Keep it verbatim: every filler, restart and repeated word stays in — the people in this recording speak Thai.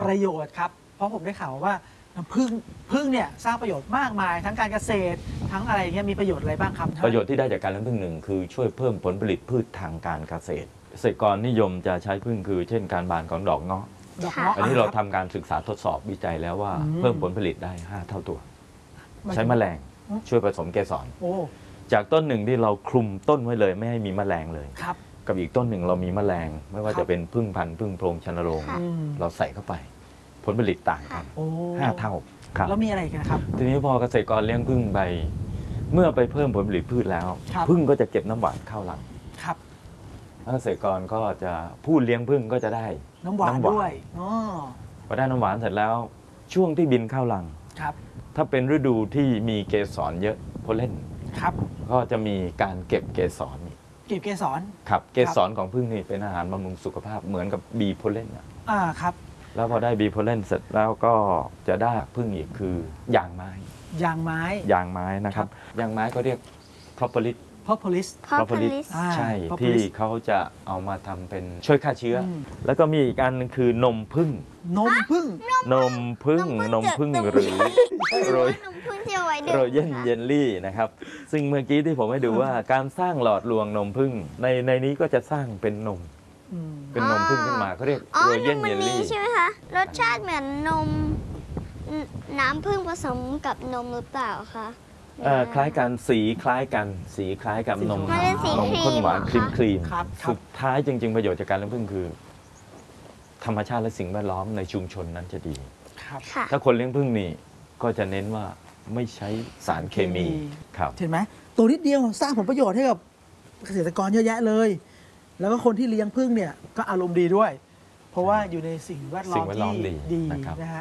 ประโยชน์ครับเพราะผมได้ข่าวว่าน้ำผึ้งผึ้งเนี่ยสร้างประโยชน์มากมายทั้งการเกษตรทั้งอะไรเงี้ยมีประโยชน์อะไรบ้างครับประโยชน์ที่ได้จากการเลี้ยงผึ้งหนึ่งคือช่วยเพิ่มผลผลิตพืชทางการเกษตรเกษตรกรนิยมจะใช้ผึ้งคือเช่นการบานของดอกเงาะดอกเงาะอันนี้เราทำการศึกษาทดสอบวิจัยแล้วว่าเพิ่มผลผลิตได้ห้าเท่าตัวใช้แมลงช่วยผสมเกสรโอ้จากต้นหนึ่งที่เราคลุมต้นไว้เลยไม่ให้มีแมลงเลยครับกับอีกต้นหนึ่งเรามีแมลงไม่ว่าจะเป็นผึ้งพันธุ์ผึ้งโพรงชนโรงอืมเราใส่เข้าไป ผลผลิตต่างกันโอ้ห้าเท่าครับแล้วมีอะไรอีกันครับทีนี้พอเกษตรกรเลี้ยงผึ้งไปเมื่อไปเพิ่มผลผลิตพืชแล้วครับผึ้งก็จะเก็บน้ำหวานเข้าหลังครับเกษตรกรก็จะผู้เลี้ยงผึ้งก็จะได้น้ำหวานด้วยอ๋อพอได้น้ำหวานเสร็จแล้วช่วงที่บินเข้าหลังครับถ้าเป็นฤดูที่มีเกสรเยอะโพลเลนครับก็จะมีการเก็บเกสรเก็บเกสรครับเกสรของผึ้งนี่เป็นอาหารบำรุงสุขภาพเหมือนกับบีโพลเลนอะอ่าครับแล้วพอได้บีโพลเลนเสร็จแล้วก็จะได้ผึ้งอีกคือยางไม้ยางไม้ยางไม้นะครับยางไม้ก็เรียก propolis propolis Propolis อ่าใช่ propolis ที่เขาจะเอามาทำเป็นช่วยฆ่าเชื้ออมแล้วก็มีอีกอันหนึงคือนมผึ้งนมผึ้งนมผึ้งนมผึ้งหรือโรยนมผึ้งที่เอาไว้ดื่มโรเยนเยลลี่นะครับซึ่งเมื่อกี้ที่ผมให้ดูว่าการสร้างหลอดลวงนมผึ้งในในนี้ก็จะสร้างเป็นนมอืมเป็นนมผึ้งขึ้นมาเขาเรียกอ๋อโรเยนนมเยมันลนี้ลี่ใช่ไหมคะ รสชาติเหมือนนมนน้ำผึ้งผสมกับนมหรือเปล่าคะเอ่อคล้ายกันสีคล้ายกันสีคล้ายกับนมมันเป็นสีนมครีมข้นหวานเหรอครีมคะครีมครับครับสุดท้ายจริง ๆ ประโยชน์จากการเลี้ยงผึ้งคือ ธรรมชาติและสิ่งแวดล้อมในชุมชนนั้นจะดีครับค่ะถ้าคนเลี้ยงผึ้งนี่ก็จะเน้นว่าไม่ใช้สารเคมีครับเห็นไหมตัวนิดเดียวสร้างผลประโยชน์ให้กับเกษตรกรเยอะแยะเลย แล้วก็คนที่เลี้ยงผึ้งเนี่ยก็อารมณ์ดีด้วย เพราะว่าอยู่ในสิ่งแวดล้อสิ่มงแวดล้อที่มดีดีนะครับนะฮะ